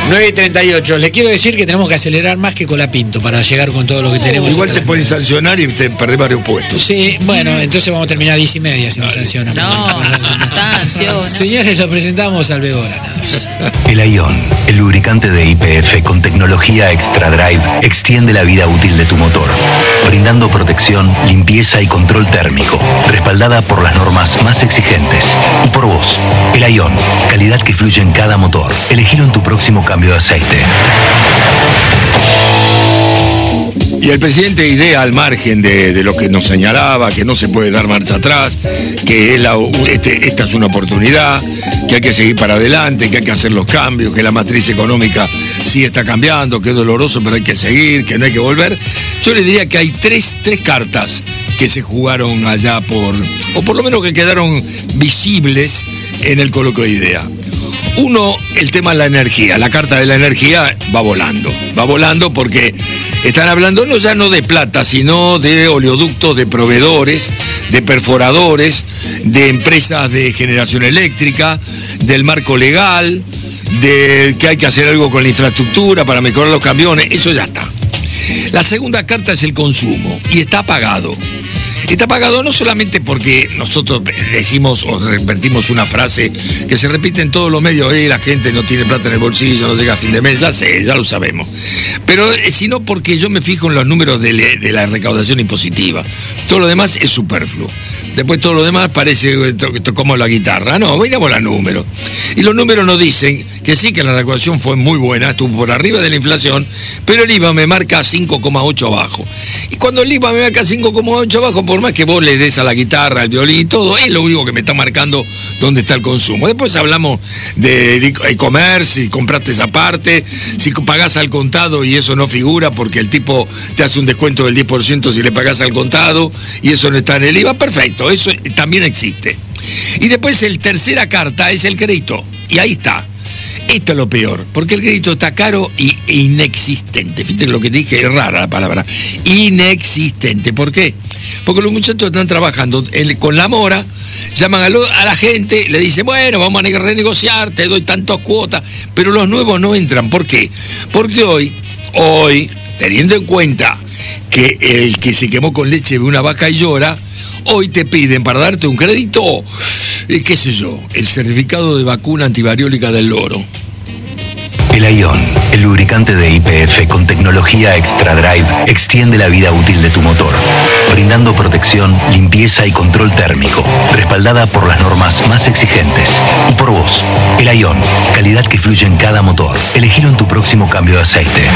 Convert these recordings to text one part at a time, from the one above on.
9:38. Les quiero decir que tenemos que acelerar más que Colapinto para llegar con todo lo que tenemos. Igual te pueden sancionar y te perdés varios puestos. Sí, bueno, entonces vamos a terminar a 10:30 si nos sancionan. Sanción. Señores, lo presentamos al Begora. El Ion, el lubricante de YPF con tecnología Extra Drive, extiende la vida útil de tu motor, brindando protección, limpieza y control térmico, respaldada por las normas más exigentes. Y por vos, el Ion, calidad que fluye en cada motor. Elegilo en tu próximo cambio de aceite. Y el presidente idea al margen de lo que nos señalaba, que no se puede dar marcha atrás, que esta es una oportunidad, que hay que seguir para adelante, que hay que hacer los cambios, que la matriz económica sí está cambiando, que es doloroso, pero hay que seguir, que no hay que volver. Yo le diría que hay tres cartas que se jugaron allá o por lo menos que quedaron visibles en el coloquio de idea. Uno, el tema de la energía. La carta de la energía va volando porque están hablando no de plata, sino de oleoductos, de proveedores, de perforadores, de empresas de generación eléctrica, del marco legal, de que hay que hacer algo con la infraestructura para mejorar los camiones. Eso ya está. La segunda carta es el consumo y está apagado. Está pagado no solamente porque nosotros decimos o repetimos una frase que se repite en todos los medios, la gente no tiene plata en el bolsillo, no llega a fin de mes, ya lo sabemos. Pero sino porque yo me fijo en los números de la recaudación impositiva. Todo lo demás es superfluo. Después todo lo demás parece como la guitarra. No, miramos los números. Y los números nos dicen que sí, que la recaudación fue muy buena, estuvo por arriba de la inflación, pero el IVA me marca 5,8 abajo. Y cuando el IVA me marca 5,8 abajo, por más que vos le des a la guitarra, al violín y todo, es lo único que me está marcando dónde está el consumo. Después hablamos de e-commerce, si compraste esa parte, si pagás al contado y eso no figura porque el tipo te hace un descuento del 10% si le pagás al contado y eso no está en el IVA, perfecto, eso también existe. Y después la tercera carta es el crédito, y ahí está. Esto es lo peor, porque el crédito está caro e inexistente. Fíjate lo que dije, es rara la palabra. Inexistente. ¿Por qué? Porque los muchachos están trabajando con la mora, llaman a la gente, le dicen, bueno, vamos a renegociar, te doy tantas cuotas, pero los nuevos no entran. ¿Por qué? Porque hoy, teniendo en cuenta que el que se quemó con leche ve una vaca y llora, hoy te piden para darte un crédito, qué sé yo, el certificado de vacuna antivariólica del loro. El Ion, el lubricante de YPF con tecnología Extra Drive, extiende la vida útil de tu motor, brindando protección, limpieza y control térmico, respaldada por las normas más exigentes. Y por vos, el Ion, calidad que fluye en cada motor. Elegilo en tu próximo cambio de aceite.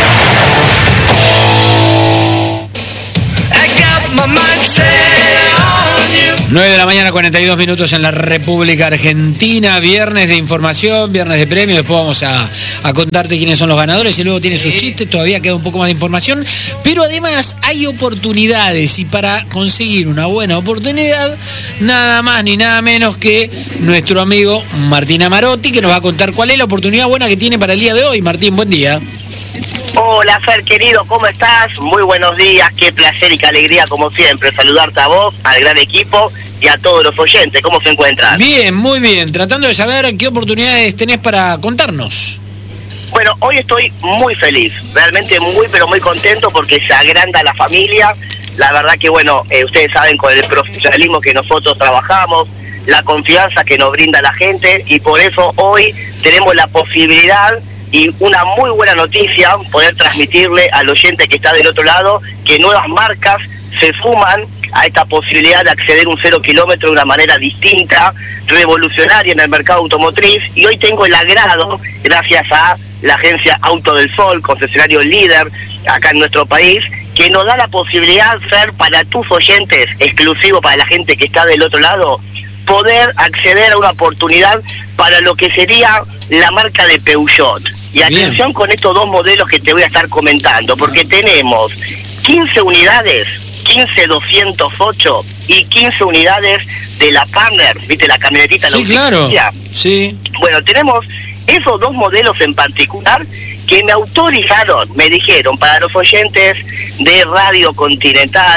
9:42 en la República Argentina, viernes de información, viernes de premios, después vamos a contarte quiénes son los ganadores y luego tiene sus chistes, todavía queda un poco más de información, pero además hay oportunidades y para conseguir una buena oportunidad, nada más ni nada menos que nuestro amigo Martín Amarotti, que nos va a contar cuál es la oportunidad buena que tiene para el día de hoy. Martín, buen día. Hola Fer, querido, ¿cómo estás? Muy buenos días, qué placer y qué alegría como siempre saludarte a vos, al gran equipo y a todos los oyentes. ¿Cómo se encuentran? Bien, muy bien, tratando de saber qué oportunidades tenés para contarnos. Bueno, hoy estoy muy feliz, realmente muy pero muy contento porque se agranda la familia. La verdad que bueno, ustedes saben con el profesionalismo que nosotros trabajamos, la confianza que nos brinda la gente y por eso hoy tenemos la posibilidad y una muy buena noticia, poder transmitirle al oyente que está del otro lado que nuevas marcas se suman a esta posibilidad de acceder a un 0 kilómetro de una manera distinta, revolucionaria en el mercado automotriz, y hoy tengo el agrado, gracias a la agencia Auto del Sol, concesionario líder acá en nuestro país, que nos da la posibilidad, Fer, para tus oyentes, exclusivo para la gente que está del otro lado, poder acceder a una oportunidad para lo que sería la marca de Peugeot. Y atención con estos dos modelos que te voy a estar comentando, porque tenemos 15 unidades, 15-208 y 15 unidades de la Partner, ¿viste? La camionetita. Sí, claro. Sí. Bueno, tenemos esos dos modelos en particular que me autorizaron, me dijeron, para los oyentes de Radio Continental,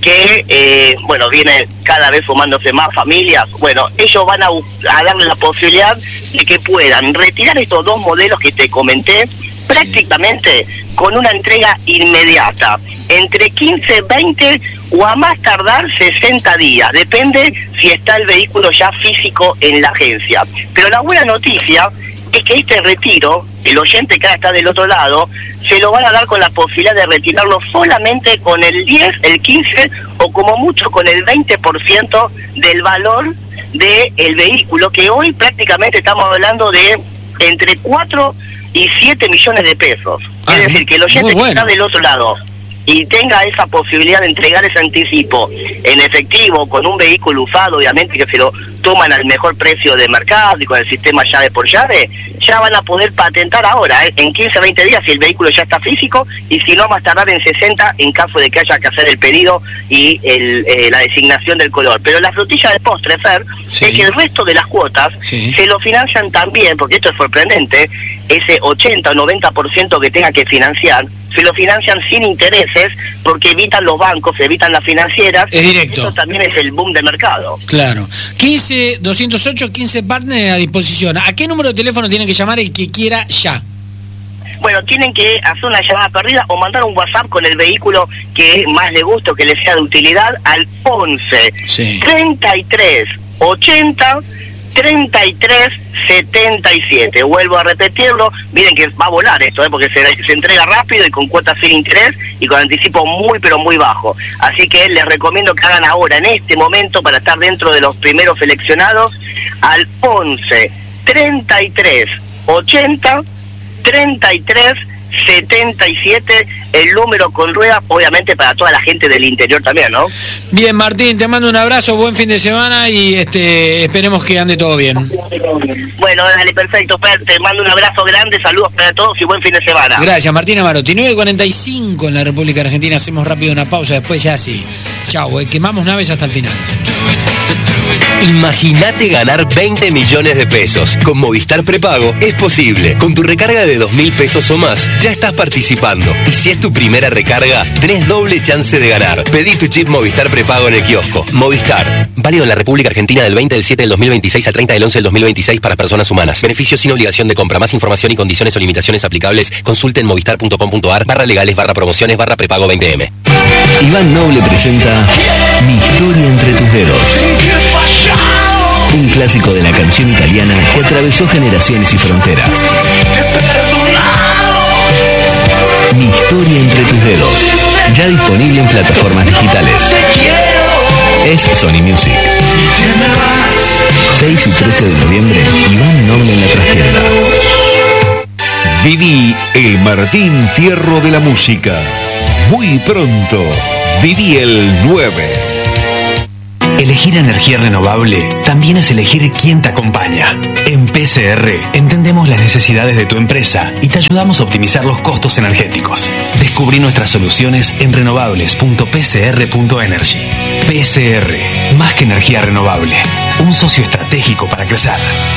que, viene cada vez sumándose más familias. Bueno, ellos van a darle la posibilidad de que puedan retirar estos 2 modelos que te comenté prácticamente con una entrega inmediata, entre 15, 20 o a más tardar 60 días, depende si está el vehículo ya físico en la agencia. Pero la buena noticia es que este retiro, el oyente que ahora está del otro lado, se lo van a dar con la posibilidad de retirarlo solamente con el 10, el 15 o como mucho con el 20% del valor del vehículo, que hoy prácticamente estamos hablando de entre 4 y 7 millones de pesos. Es decir, que el oyente que está del otro lado y tenga esa posibilidad de entregar ese anticipo en efectivo con un vehículo usado, obviamente que se lo toman al mejor precio de mercado y con el sistema llave por llave, ya van a poder patentar ahora, en 15 20 días si el vehículo ya está físico, y si no, más tardar en 60 en caso de que haya que hacer el pedido y la designación del color. Pero la frutilla del postre, Fer, es que el resto de las cuotas se lo financian también, porque esto es sorprendente, ese 80 o 90% que tenga que financiar, se lo financian sin intereses, porque evitan los bancos, evitan las financieras. Es directo. Eso también es el boom de mercado. Claro. 15-208, 15 partners a disposición. ¿A qué número de teléfono tienen que llamar el que quiera ya? Bueno, tienen que hacer una llamada perdida o mandar un WhatsApp con el vehículo que más le guste o que le sea de utilidad al 11 33 80 33 77. Vuelvo a repetirlo, miren que va a volar esto, porque se entrega rápido y con cuotas sin interés y con anticipo muy pero muy bajo. Así que les recomiendo que hagan ahora, en este momento, para estar dentro de los primeros seleccionados, al 11 33 80 33 77, el número con rueda, obviamente para toda la gente del interior también, ¿no? Bien, Martín, te mando un abrazo, buen fin de semana y esperemos que ande todo bien. Bueno, dale, perfecto, te mando un abrazo grande, saludos para todos y buen fin de semana. Gracias, Martín Amarotti. 9:45 en la República Argentina, hacemos rápido una pausa, después ya sí. Chau, quemamos naves hasta el final. Imagínate ganar 20 millones de pesos. Con Movistar Prepago es posible. Con tu recarga de 2.000 pesos o más, ya estás participando. Y si es tu primera recarga, tenés doble chance de ganar. Pedí tu chip Movistar Prepago en el kiosco. Movistar. Válido en la República Argentina del 20 del 7 del 2026 al 30 del 11 del 2026 para personas humanas. Beneficios sin obligación de compra. Más información y condiciones o limitaciones aplicables, consulte en movistar.com.ar/legales/prepago 20M. Iván Noble presenta Mi historia entre tus dedos. Un clásico de la canción italiana que atravesó generaciones y fronteras. Mi historia entre tus dedos. Ya disponible en plataformas digitales. Es Sony Music. 6 y 13 de noviembre, Iván Noble en la trastienda. Viví el Martín Fierro de la música. Muy pronto, viví el 9. Elegir energía renovable también es elegir quién te acompaña. En PCR entendemos las necesidades de tu empresa y te ayudamos a optimizar los costos energéticos. Descubrí nuestras soluciones en renovables.pcr.energy. PCR, más que energía renovable, un socio estratégico para crecer.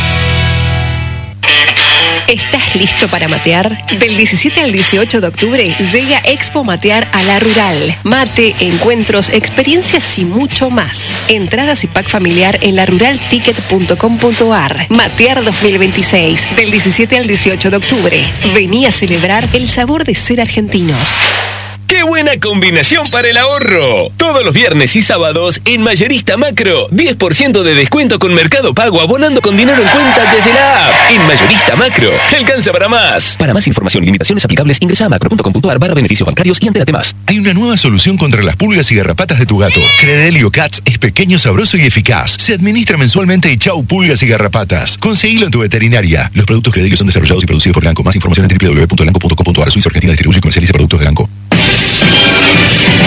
¿Estás listo para matear? Del 17 al 18 de octubre llega Expo Matear a La Rural. Mate, encuentros, experiencias y mucho más. Entradas y pack familiar en laruralticket.com.ar. Matear 2026, del 17 al 18 de octubre. Vení a celebrar el sabor de ser argentinos. ¡Qué buena combinación para el ahorro! Todos los viernes y sábados en Mayorista Macro, 10% de descuento con Mercado Pago abonando con dinero en cuenta desde la app. En Mayorista Macro, te alcanza para más. Para más información y limitaciones aplicables, ingresa a macro.com.ar/beneficios bancarios y entérate más. Hay una nueva solución contra las pulgas y garrapatas de tu gato. Credelio Cats es pequeño, sabroso y eficaz. Se administra mensualmente y chau pulgas y garrapatas. Conseguilo en tu veterinaria. Los productos Credelio son desarrollados y producidos por Glanco. Más información en www.glanco.com.ar. Suiza Argentina distribuye y comercializa productos de Glanco.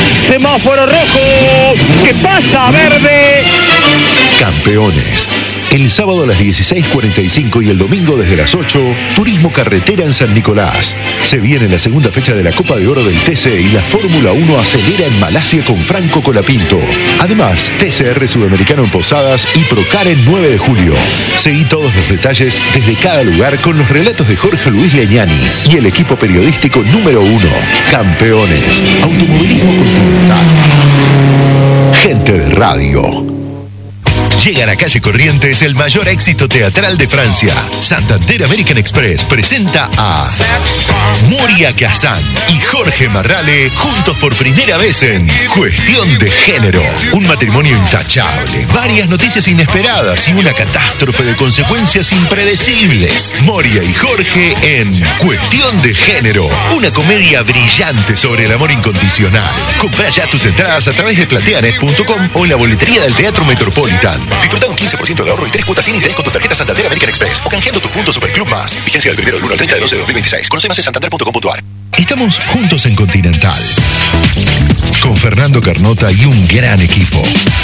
Semáforo rojo. ¿Qué pasa, verde? Campeones. El sábado a las 16:45 y el domingo desde las 8, Turismo Carretera en San Nicolás. Se viene la segunda fecha de la Copa de Oro del TC y la Fórmula 1 acelera en Malasia con Franco Colapinto. Además, TCR Sudamericano en Posadas y Procar en 9 de julio. Seguí todos los detalles desde cada lugar con los relatos de Jorge Luis Leñani y el equipo periodístico número 1. Campeones. Automovilismo Continental. Gente de radio. Llega a la calle Corrientes el mayor éxito teatral de Francia. Santander American Express presenta a Moria Kazan y Jorge Marrale juntos por primera vez en Cuestión de Género. Un matrimonio intachable, varias noticias inesperadas y una catástrofe de consecuencias impredecibles. Moria y Jorge en Cuestión de Género. Una comedia brillante sobre el amor incondicional. Comprá ya tus entradas a través de plateanet.com o en la boletería del Teatro Metropolitan. Disfruta un 15% de ahorro y 3 cuotas sin interés con tu tarjeta Santander American Express o canjeando tus puntos Superclub Más. Vigencia del 1 al 30 de 2026. Conoce más en santander.com.ar. Estamos juntos en Continental. Con Fernando Carnota y un gran equipo.